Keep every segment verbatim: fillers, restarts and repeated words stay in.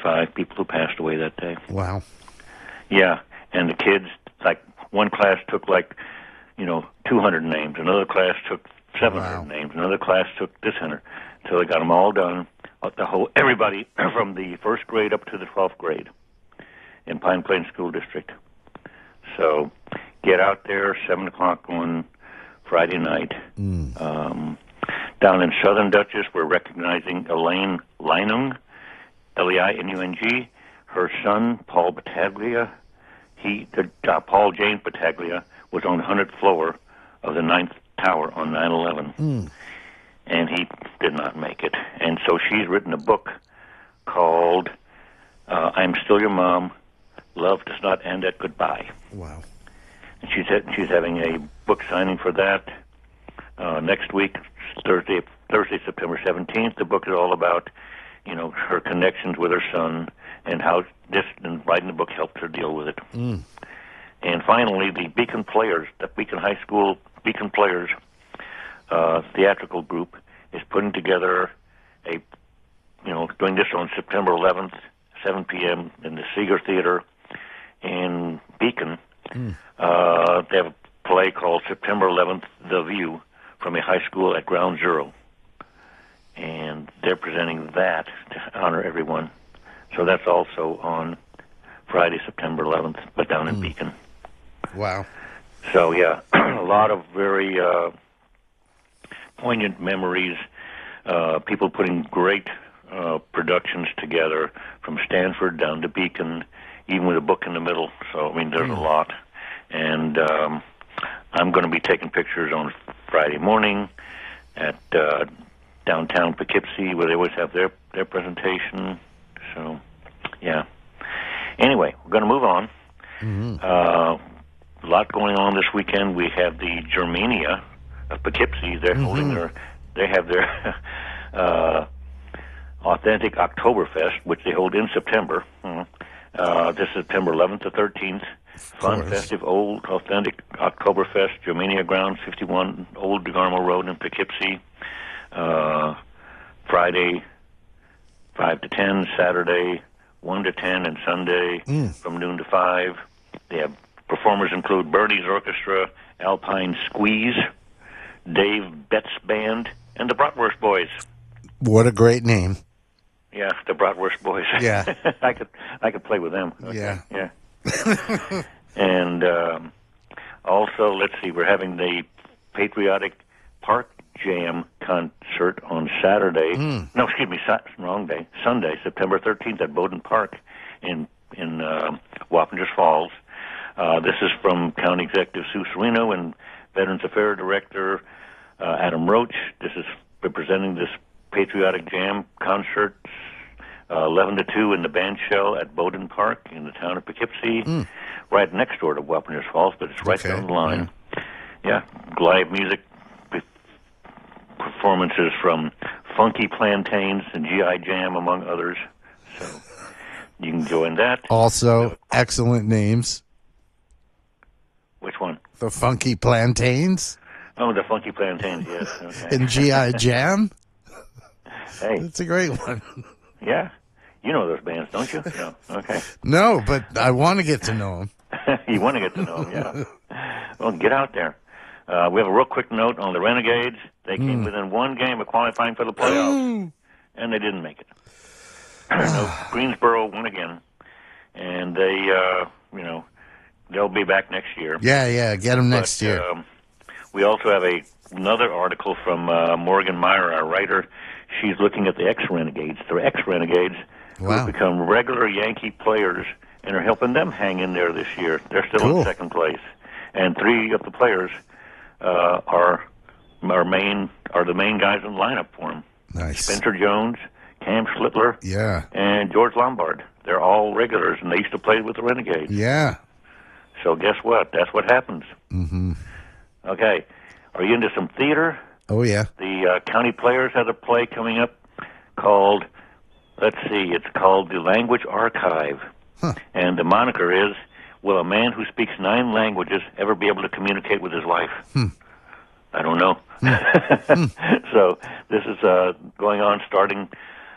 thirty-five people who passed away that day. Wow. Yeah, and the kids, like, one class took, like, you know, two hundred names. Another class took seven hundred Wow. names. Another class took this hundred. So they got them all done. The whole everybody from the first grade up to the twelfth grade in Pine Plains School District. So get out there seven o'clock on Friday night. Mm. Um, down in Southern Dutchess, we're recognizing Elaine Leinung, L E I N U N G. Her son Paul Battaglia. He, the, uh, Paul James Battaglia, was on the hundredth floor of the ninth tower on nine eleven. Mm. And he did not make it. And so she's written a book called uh, I'm Still Your Mom, Love Does Not End at Goodbye. Wow. And she's, she's having a book signing for that uh, next week, Thursday, Thursday, September seventeenth. The book is all about, you know, her connections with her son and how this and writing the book helped her deal with it. Mm. And finally, the Beacon Players, the Beacon High School Beacon Players uh, theatrical group is putting together a, you know, doing this on September eleventh, seven p.m. in the Seeger Theater in Beacon. Mm. Uh, they have a play called September eleventh, The View, from a high school at Ground Zero. And they're presenting that to honor everyone. So that's also on Friday, September eleventh, but down in Mm. Beacon. Wow. So, yeah, a lot of very uh, poignant memories, uh, people putting great uh, productions together from Stanford down to Beacon, even with a book in the middle. So, I mean, there's Mm. a lot. And um, I'm going to be taking pictures on Friday morning at uh, downtown Poughkeepsie, where they always have their, their presentation. So, yeah. Anyway, we're going to move on. Mm-hmm. Uh, a lot going on this weekend. We have the Germania of Poughkeepsie. They're Mm-hmm. holding their, they have their uh, authentic Oktoberfest, which they hold in September. Mhm. Uh, this is September eleventh to thirteenth. Fun, course. festive, old, authentic Oktoberfest, Germania Grounds, fifty-one Old DeGarmo Road in Poughkeepsie. Uh, Friday, five to ten, Saturday, one to ten, and Sunday Mm. from noon to five. They have performers include Bernie's Orchestra, Alpine Squeeze, Dave Betts Band, and the Bratwurst Boys. What a great name. Yeah, the Bratwurst Boys. Yeah. I could I could play with them. Okay. Yeah. Yeah. And um, also, let's see, we're having the Patriotic Park Jam concert on Saturday. Mm. No, excuse me, sa- wrong day. Sunday, September thirteenth at Bowden Park in in uh, Wappingers Falls. Uh, this is from County Executive Sue Serino and Veterans Affairs Director uh, Adam Roach. This is representing this Patriotic Jam concert, uh, eleven to two in the band shell at Bowden Park in the town of Poughkeepsie, Mm. right next door to Wappingers Falls, but it's right Okay, down the line. Yeah, live music p- performances from Funky Plantains and G I Jam, among others. So you can join that. Also, excellent names. Which one? The Funky Plantains Oh, the Funky Plantains, yes. Okay. and G I Jam. Hey, That's a great one. yeah. You know those bands, don't you? No. Okay. No, but I want to get to know them. You want to get to know them, yeah. Well, get out there. Uh, we have a real quick note on the Renegades. They came Mm. within one game of qualifying for the playoffs, and they didn't make it. No, Greensboro won again, and they, uh, you know, they'll be back next year. Yeah, yeah, get them next But, year. Um, we also have a another article from uh, Morgan Meyer, our writer. She's looking at the ex-Renegades. The ex-Renegades who Wow. have become regular Yankee players and are helping them hang in there this year. They're still Cool. in second place, and three of the players uh, are are main are the main guys in the lineup for them. Nice. Spencer Jones, Cam Schlittler, Yeah, and George Lombard. They're all regulars, and they used to play with the Renegades. yeah. So guess what? That's what happens. Mm-hmm. Okay. Are you into some theater? Oh, yeah. The uh, County Players have a play coming up called, let's see, it's called The Language Archive. Huh. And the moniker is, will a man who speaks nine languages ever be able to communicate with his wife? Hmm. I don't know. So this is uh, going on starting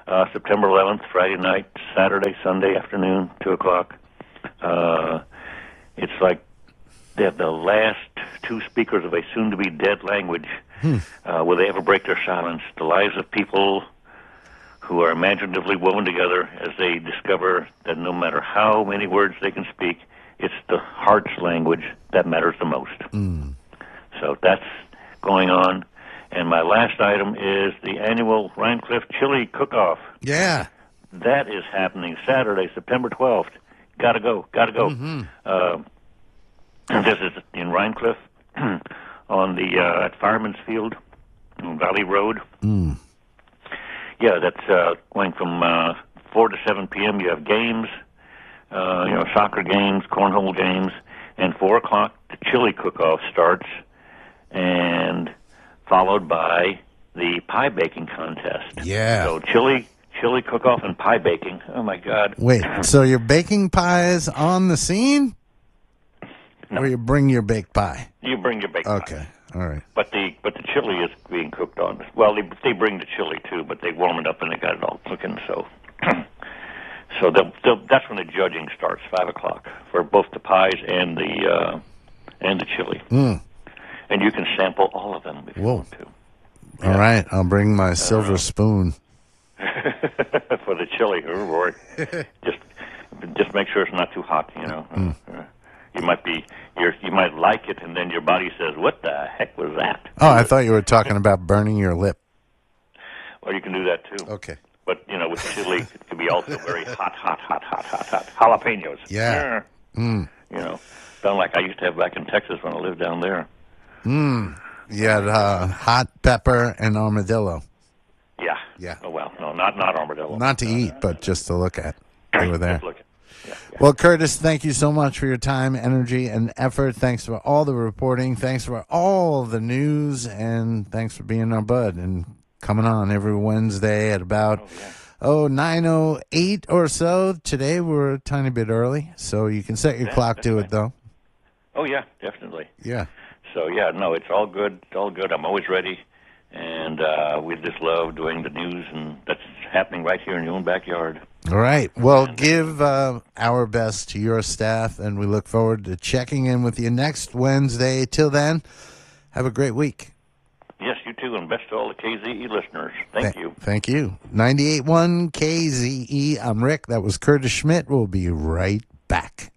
Uh, September eleventh, Friday night, Saturday, Sunday afternoon, two o'clock. Uh, it's like they're the last two speakers of a soon-to-be dead language. Hmm. Uh, will they ever break their silence? The lives of people who are imaginatively woven together as they discover that no matter how many words they can speak, it's the heart's language that matters the most. Mm. So that's going on. And my last item is the annual Rhinecliff Chili Cook-Off. Yeah. That is happening Saturday, September twelfth. Gotta go, gotta go. Mm-hmm. Uh, this is in Rhinecliff on the uh, at Fireman's Field, on Valley Road. Mm. Yeah, that's uh, going from uh, four to seven p.m. You have games, uh, you know, soccer games, cornhole games, and four o'clock the chili cook-off starts, and followed by the pie baking contest. Yeah. So chili, chili cook-off and pie baking. Oh my God! Wait, so you're baking pies on the scene, No. or you bring your baked pie? You bring your baked Okay. pie. All right. But the but the chili is being cooked on. Well, they they bring the chili too, but they warm it up and they got it all cooking. So, so they'll, they'll, that's when the judging starts, five o'clock, for both the pies and the uh, and the chili. Mm. And you can sample all of them if you Whoa. want to. All right. I'll bring my silver Uh, spoon. For the chili, oh boy. just just make sure it's not too hot. You know, Mm. uh, you might be you're, you might like it, and then your body says, "What the heck was that?" Oh, I thought you were talking about burning your lip. Well, you can do that too. Okay. But, you know, with chili, it can be also very hot, hot, hot, hot, hot, hot. Jalapenos. Yeah. Mm. You know, sound like I used to have back in Texas when I lived down there. Mm. You had uh, hot pepper and armadillo. Yeah. Yeah. Oh, well, no, not not armadillo. Not to eat, but just to look at. They were there. Just look at- yeah, yeah. Well, Curtis, thank you so much for your time, energy, and effort. Thanks for all the reporting. Thanks for all the news. And thanks for being our bud and coming on every Wednesday at about Oh, yeah. oh nine oh eight or so. Today we're a tiny bit early, so you can set your Yeah, clock that's to fine. it, though. Oh, yeah, definitely. Yeah. So, yeah, no, it's all good. It's all good. I'm always ready. And uh, we just love doing the news, and that's happening right here in your own backyard. All right. Well, give uh, our best to your staff, and we look forward to checking in with you next Wednesday. Till then, have a great week. Yes, you too, and best to all the K Z E listeners. Thank Th- you. Thank you. ninety-eight point one K Z E. I'm Rick. That was Curtis Schmidt. We'll be right back.